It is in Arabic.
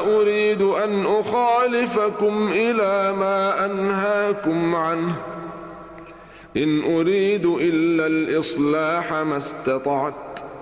أريد أن أخالفكم إلى ما أنهاكم عنه، إن أريد إلا الإصلاح ما استطعت،